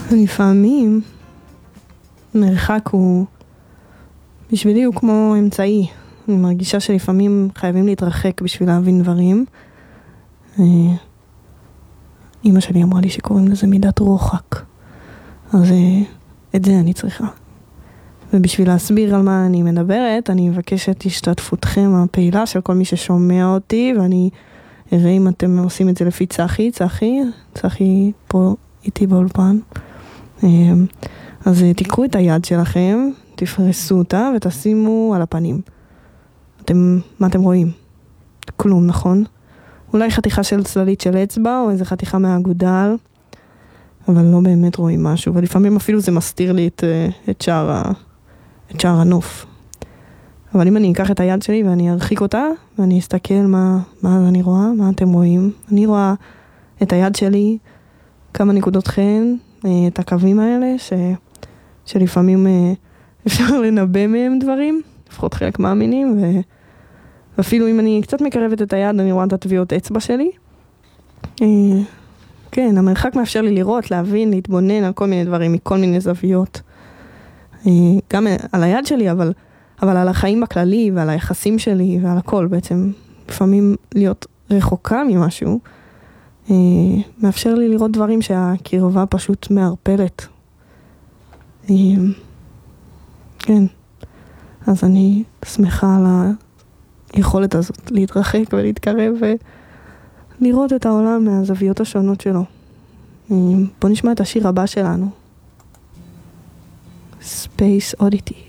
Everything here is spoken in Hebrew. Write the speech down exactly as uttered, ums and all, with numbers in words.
לפעמים מרחק הוא, בשבילי הוא כמו אמצעי. אני מרגישה שלפעמים חייבים להתרחק בשביל להבין דברים. אמא שלי אמרה לי שקוראים לזה מידת רוחק. אז את זה אני צריכה. ובשביל להסביר על מה אני מדברת, אני אבקש את השתתפותכם הפעילה של כל מי ששומע אותי, ואני אראה אם אתם עושים את זה לפי צחי, צחי, צחי פה איתי באולפן. אז תיקחו את היד שלכם, תפרסו אותה ותשימו על הפנים. אתם, מה אתם רואים? כלום, נכון? אולי חתיכה של צללית של אצבע, או איזה חתיכה מהאגודל, אבל לא באמת רואים משהו, ולפעמים אפילו זה מסתיר לי את, את שער ה... את שער הנוף. אבל אם אני אקח את היד שלי ואני ארחיק אותה, ואני אסתכל מה, מה אני רואה, מה אתם רואים. אני רואה את היד שלי, כמה נקודות חן, את הקווים האלה, ש, שלפעמים אפשר לנבא מהם דברים, לפחות חלק מאמינים, ו, ואפילו אם אני קצת מקרבת את היד, אני רואה את הטביעות אצבע שלי. כן, המרחק מאפשר לי לראות, להבין, להתבונן על כל מיני דברים, מכל מיני זוויות. גם על היד שלי, אבל, אבל על החיים בכללי, ועל היחסים שלי, ועל הכל בעצם. לפעמים להיות רחוקה ממשהו, מאפשר לי לראות דברים שהקרבה פשוט מערפלת. כן. אז אני שמחה על היכולת הזאת, להתרחק ולהתקרב, ולראות את העולם מהזוויות השונות שלו. בוא נשמע את השיר הבא שלנו. Space Oddity.